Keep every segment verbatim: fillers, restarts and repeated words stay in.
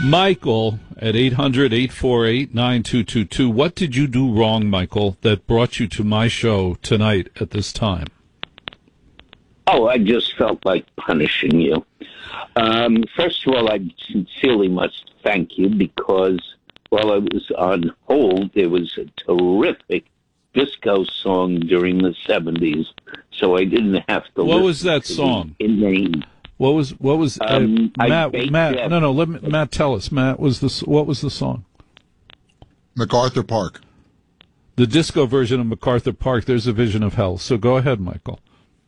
Michael at eight hundred, eight four eight, nine two two two. What did you do wrong, Michael, that brought you to my show tonight at this time? Oh, I just felt like punishing you. Um, first of all, I sincerely must thank you because while I was on hold, there was a terrific disco song during the seventies, so I didn't have to. What was that song? Inane. What was what was um, uh, Matt? Matt, that. no, no. Let me, Matt, tell us. Matt, was this what was the song? MacArthur Park. The disco version of MacArthur Park. There's a vision of hell. So go ahead, Michael.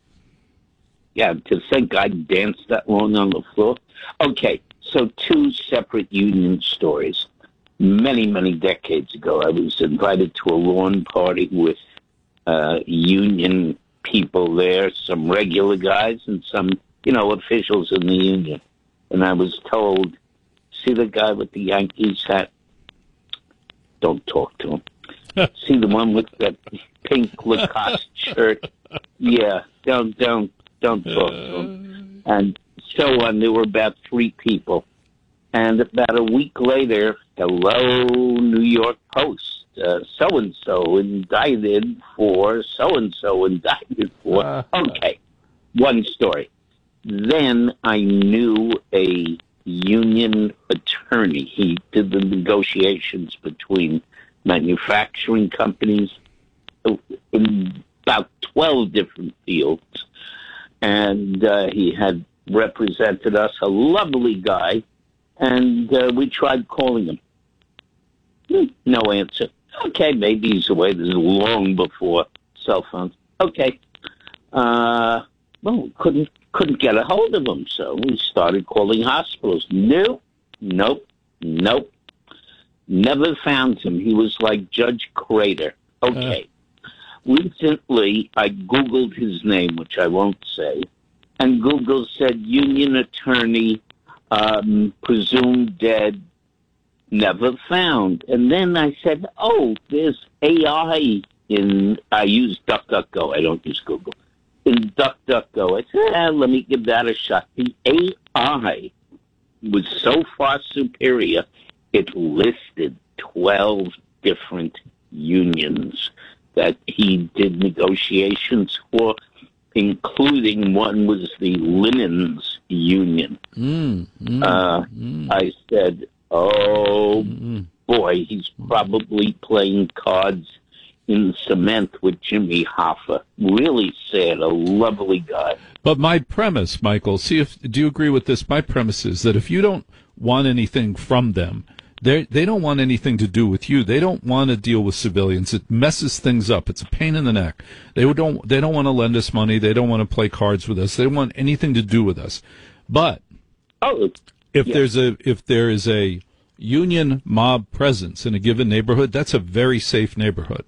Yeah, to think I danced that long on the floor. Okay, so two separate union stories. Many, many decades ago, I was invited to a lawn party with uh, union people there, some regular guys and some, you know, officials in the union. And I was told, see the guy with the Yankees hat? Don't talk to him. See the one with that pink Lacoste shirt? Yeah, don't, don't, don't talk to him. And so on, there were about three people. And about a week later, hello, New York Post, uh, so-and-so indicted for, so-and-so indicted for. Uh, okay, one story. Then I knew a union attorney. He did the negotiations between manufacturing companies in about twelve different fields. And uh, he had represented us, a lovely guy. And uh, we tried calling him. Hmm, no answer. Okay, maybe he's away. This is long before cell phones. Okay. Uh, well, couldn't couldn't get a hold of him, so we started calling hospitals. No, nope, nope. Never found him. He was like Judge Crater. Okay. Uh. Recently, I Googled his name, which I won't say, and Google said union attorney, Um, presumed dead, never found. And then I said, oh, there's A I in, I use DuckDuckGo, I don't use Google. In DuckDuckGo, I said, eh, let me give that a shot. The A I was so far superior, it listed twelve different unions that he did negotiations for, including one was the Linens Union. Mm, mm, uh, mm. I said, oh, mm. boy, he's probably playing cards in cement with Jimmy Hoffa. Really sad, a lovely guy. But my premise, Michael, see if do you agree with this? My premise is that if you don't want anything from them, They they don't want anything to do with you. They don't want to deal with civilians. It messes things up. It's a pain in the neck. They don't they don't want to lend us money. They don't want to play cards with us. They don't want anything to do with us. But oh, if yeah. there's a if there is a union mob presence in a given neighborhood, that's a very safe neighborhood.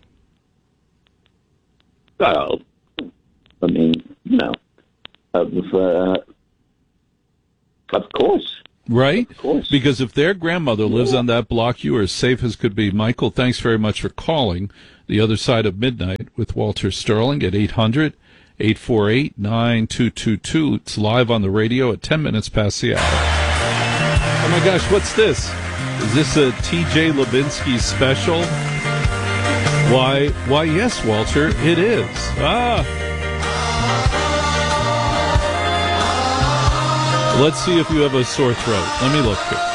Well, I mean, you know, of uh, of course. Right? Of course. Because if their grandmother lives on that block, you are as safe as could be. Michael, thanks very much for calling The Other Side of Midnight with Walter Sterling at eight hundred, eight four eight, nine two two two. It's live on the radio at ten minutes past the hour. Oh, my gosh, what's this? Is this a T J Levinsky special? Why, why, yes, Walter, it is. Ah. Let's see if you have a sore throat. Let me look here.